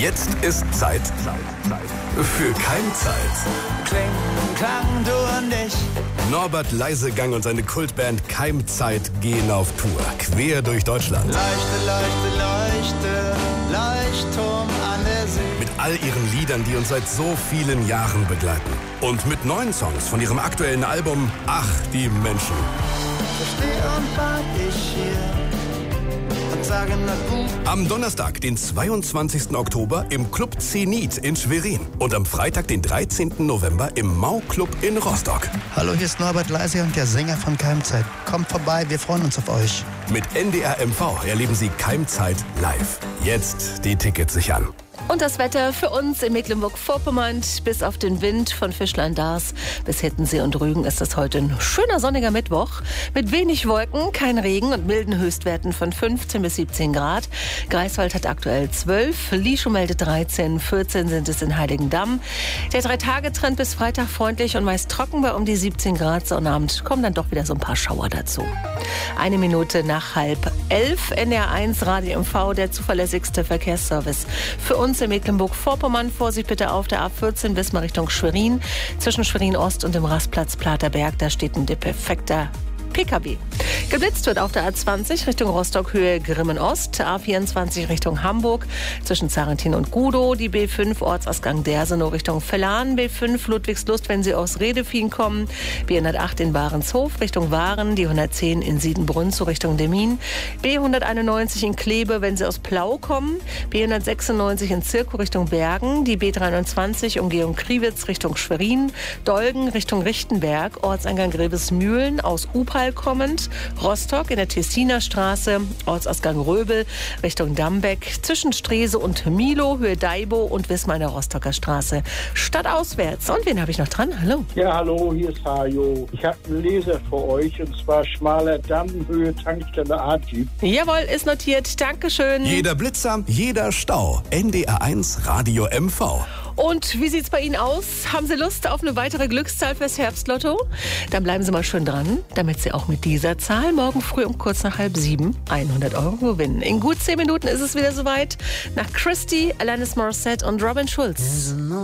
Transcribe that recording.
Jetzt ist Zeit für Keimzeit. Kling, Klang, du und ich. Norbert Leisegang und seine Kultband Keimzeit gehen auf Tour, quer durch Deutschland. Leuchte, leuchte, leuchte, Leuchtturm an der See. Mit all ihren Liedern, die uns seit so vielen Jahren begleiten. Und mit neuen Songs von ihrem aktuellen Album Ach, die Menschen. So steh und wart ich hier und sage na gut. Am Donnerstag, den 22. Oktober im Club Zenit in Schwerin. Und am Freitag, den 13. November im Mau-Club in Rostock. Hallo, hier ist Norbert Leisegang, der Sänger von Keimzeit. Kommt vorbei, wir freuen uns auf euch. Mit NDR MV erleben Sie Keimzeit live. Jetzt die Tickets sichern. Und das Wetter für uns in Mecklenburg-Vorpommern, bis auf den Wind von Fischlein-Dars bis Hittensee und Rügen ist es heute ein schöner sonniger Mittwoch mit wenig Wolken, kein Regen und milden Höchstwerten von 15 bis 17 Grad. Greifswald hat aktuell 12, Lieschow meldet 13, 14 sind es in Heiligendamm. Der 3-Tage-Trend bis Freitag freundlich und meist trocken bei um die 17 Grad. Sonnabend kommen dann doch wieder so ein paar Schauer dazu. 1 Minute nach 10:30, NDR1 Radio MV, der zuverlässigste Verkehrsservice für uns in Mecklenburg-Vorpommern. Vorsicht bitte auf der A14 Wismar Richtung Schwerin. Zwischen Schwerin Ost und dem Rastplatz Platerberg, da steht ein defekter PKW. Geblitzt wird auf der A20 Richtung Rostock Höhe Grimmen Ost, A24 Richtung Hamburg zwischen Zarentin und Gudow, die B5 Ortsausgang Dersenow Richtung Vellan, B5 Ludwigslust, wenn Sie aus Redefien kommen, B108 in Warenshof Richtung Waren, die 110 in Siedenbrunn zu Richtung Demmin, B191 in Kleve, wenn Sie aus Plau kommen, B196 in Zirkow Richtung Bergen, die B320 Umgehung Kriwitz Richtung Schwerin, Dolgen Richtung Richtenberg, Ortseingang Grevesmühlen aus Upal kommend, Rostock in der Tessiner Straße, Ortsausgang Röbel Richtung Dambeck, zwischen Strese und Milo, Höhe Daibo und Wismar in der Rostocker Straße, stadtauswärts. Und wen habe ich noch dran? Hallo. Ja, hallo, hier ist Hajo. Ich habe einen Leser für euch und zwar Schmaler Damm, Höhe Tankstelle Artjeep. Jawohl, ist notiert. Dankeschön. Jeder Blitzer, jeder Stau. NDR1 Radio MV. Und wie sieht's bei Ihnen aus? Haben Sie Lust auf eine weitere Glückszahl fürs Herbstlotto? Dann bleiben Sie mal schön dran, damit Sie auch mit dieser Zahl morgen früh um kurz nach 6:30 100 € gewinnen. In gut 10 Minuten ist es wieder soweit. Nach Christy, Alanis Morissette und Robin Schulz.